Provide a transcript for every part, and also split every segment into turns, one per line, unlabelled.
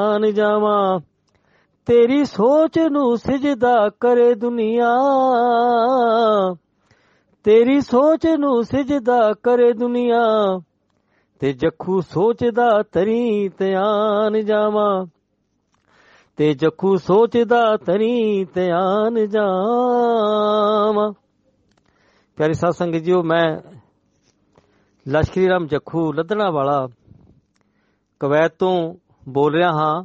ਆਨ ਜਾਵਾਂ। ਤੇਰੀ ਸੋਚ ਨੂੰ ਸਿਜਦਾ ਕਰੇ ਦੁਨੀਆ, ਤੇਰੀ ਸੋਚ ਨੂੰ ਸਿਜਦਾ ਕਰੇ ਦੁਨੀਆ, ਤੇ ਜੱਖੂ ਸੋਚਦਾ ਤਰੀ ਤੇ ਆਨ ਜਾਵਾਂ, ਤੇ ਜੱਖੂ ਸੋਚਦਾ ਤਰੀ ਤੇ ਆਨ ਜਾਵਾਂ। ਪਿਆਰੀ ਸਾਧ ਸੰਗਤ ਜੀਓ, ਮੈਂ ਲਸ਼ਕਰੀ ਰਾਮ ਜੱਖੂ ਲੱਧਣਾ ਵਾਲਾ ਕੁਵੈਤ ਤੋਂ ਬੋਲ ਰਿਹਾ ਹਾਂ।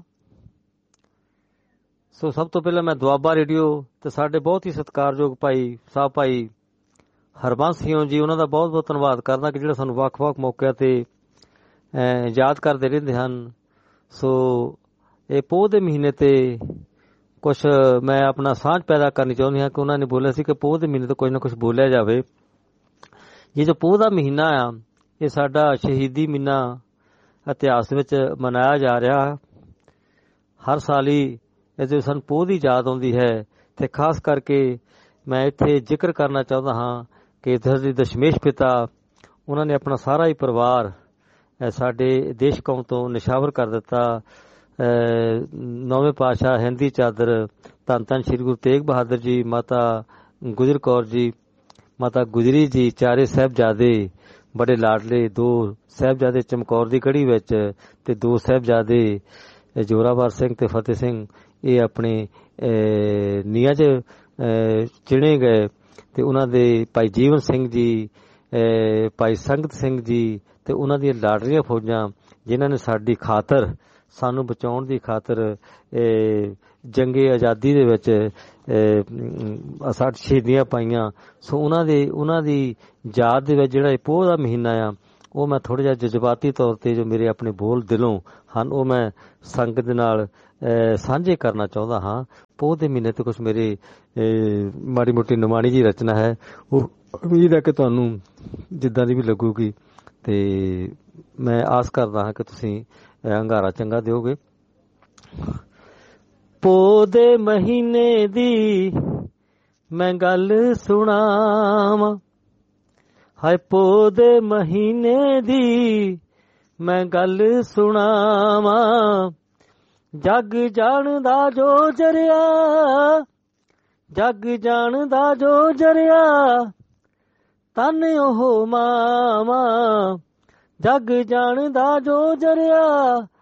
ਸੋ ਸਭ ਤੋਂ ਪਹਿਲਾਂ ਮੈਂ ਦੁਆਬਾ ਰੇਡੀਓ ਤੇ ਸਾਡੇ ਬਹੁਤ ਹੀ ਸਤਿਕਾਰਯੋਗ ਭਾਈ ਸਾਹਿਬ ਭਾਈ ਹਰਬੰਸ ਸਿੰਘ ਜੀ, ਉਹਨਾਂ ਦਾ ਬਹੁਤ ਬਹੁਤ ਧੰਨਵਾਦ ਕਰਦਾ ਕਿ ਜਿਹੜਾ ਸਾਨੂੰ ਵੱਖ-ਵੱਖ ਮੌਕਿਆਂ ਤੇ ਯਾਦ ਕਰਦੇ ਰਹਿੰਦੇ ਹਨ। ਸੋ ਇਹ ਪੋਹ ਦੇ ਮਹੀਨੇ ਤੇ ਕੁਛ ਮੈਂ ਆਪਣਾ ਸਾਂਝ ਪੈਦਾ ਕਰਨੀ ਚਾਹੁੰਦੀ ਹਾਂ ਕਿ ਉਹਨਾਂ ਨੇ ਬੋਲਿਆ ਸੀ ਕਿ ਪੋਹ ਦੇ ਮਹੀਨੇ ਤੋਂ ਕੁਝ ਨਾ ਕੁਛ ਬੋਲਿਆ ਜਾਵੇ। ਇਹ ਜੋ ਪੋਹ ਦਾ ਮਹੀਨਾ ਆ, ਇਹ ਸਾਡਾ ਸ਼ਹੀਦੀ ਮਹੀਨਾ ਇਤਿਹਾਸ ਵਿੱਚ ਮਨਾਇਆ ਜਾ ਰਿਹਾ। ਹਰ ਸਾਲ ਹੀ ਇਹਦੇ ਸਾਨੂੰ ਪੋਹ ਦੀ ਯਾਦ ਆਉਂਦੀ ਹੈ ਤੇ ਖਾਸ ਕਰਕੇ ਮੈਂ ਇੱਥੇ ਜ਼ਿਕਰ ਕਰਨਾ ਚਾਹੁੰਦਾ ਹਾਂ ਕਿ ਇੱਥੇ ਦਸ਼ਮੇਸ਼ ਪਿਤਾ ਉਹਨਾਂ ਨੇ ਆਪਣਾ ਸਾਰਾ ਹੀ ਪਰਿਵਾਰ ਸਾਡੇ ਦੇਸ਼ ਕੌਮ ਤੋਂ ਨਿਸ਼ਾਵਰ ਕਰ ਦਿੱਤਾ। ਨੌਵੇਂ ਪਾਤਸ਼ਾਹ ਹਿੰਦੀ ਚਾਦਰ ਧੰਨ ਧੰਨ ਸ਼੍ਰੀ ਗੁਰੂ ਤੇਗ ਬਹਾਦਰ ਜੀ, ਮਾਤਾ ਗੁਜਰ ਕੌਰ ਜੀ, ਮਾਤਾ ਗੁਜਰੀ ਜੀ, ਚਾਰੇ ਸਾਹਿਬਜ਼ਾਦੇ ਬੜੇ ਲਾਡਲੇ, ਦੋ ਸਾਹਿਬਜ਼ਾਦੇ ਚਮਕੌਰ ਦੀ ਕੜੀ ਵਿੱਚ ਤੇ ਦੋ ਸਾਹਿਬਜ਼ਾਦੇ ਜ਼ੋਰਾਵਰ ਸਿੰਘ ਤੇ ਫਤਿਹ ਸਿੰਘ, ਇਹ ਆਪਣੇ ਨੀਹਾਂ 'ਚ ਚਿਣੇ ਗਏ। ਤੇ ਉਹਨਾਂ ਦੇ ਭਾਈ ਜੀਵਨ ਸਿੰਘ ਜੀ, ਭਾਈ ਸੰਗਤ ਸਿੰਘ ਜੀ ਤੇ ਉਹਨਾਂ ਦੀਆਂ ਲਾਡਲੀਆਂ ਫੌਜਾਂ ਜਿਨ੍ਹਾਂ ਨੇ ਸਾਡੀ ਖਾਤਰ, ਸਾਨੂੰ ਬਚਾਉਣ ਦੀ ਖਾਤਰ ਜੰਗੇ ਆਜ਼ਾਦੀ ਦੇ ਵਿੱਚ ਸਾਡੀ ਸ਼ਹੀਦੀਆਂ ਪਾਈਆਂ। ਸੋ ਉਹਨਾਂ ਦੀ ਯਾਦ ਦੇ ਵਿੱਚ ਜਿਹੜਾ ਇਹ ਪੋਹ ਦਾ ਮਹੀਨਾ ਆ, ਉਹ ਮੈਂ ਥੋੜ੍ਹਾ ਜਿਹਾ ਜਜ਼ਬਾਤੀ ਤੌਰ 'ਤੇ ਜੋ ਮੇਰੇ ਆਪਣੇ ਬੋਲ ਦਿਲੋਂ ਹਨ ਉਹ ਮੈਂ ਸੰਗਤ ਦੇ ਨਾਲ ਸਾਂਝੇ ਕਰਨਾ ਚਾਹੁੰਦਾ ਹਾਂ। ਪੋਹ ਦੇ ਮਹੀਨੇ 'ਤੇ ਕੁਛ ਮੇਰੇ ਮਾੜੀ ਮੋਟੀ ਨਿਮਾਣੀ ਜਿਹੀ ਰਚਨਾ ਹੈ, ਉਹ ਉਮੀਦ ਹੈ ਕਿ ਤੁਹਾਨੂੰ ਜਿੱਦਾਂ ਦੀ ਵੀ ਲੱਗੂਗੀ ਤੇ ਮੈਂ ਆਸ ਕਰਦਾ ਹਾਂ ਕਿ ਤੁਸੀਂ ਹੰਗਾਰਾ ਚੰਗਾ ਦਿਓਗੇ। ਪੋਹ ਦੇ ਮਹੀਨੇ ਦੀ ਮੈਂ ਗੱਲ ਸੁਣਾਵਾਂ, ਹਾਏ ਪੋਹ ਦੇ ਮਹੀਨੇ ਦੀ ਮੈਂ ਗੱਲ ਸੁਣਾਵਾਂ। ਜੱਗ ਜਾਣਦਾ ਜੋ ਜਰਿਆ, ਜੱਗ ਜਾਣਦਾ ਜੋ ਜਰਿਆ, ਤਨ ਉਹ ਮਾਵਾਂ। ਜੱਗ ਜਾਣਦਾ ਜੋ ਜਰਿਆ,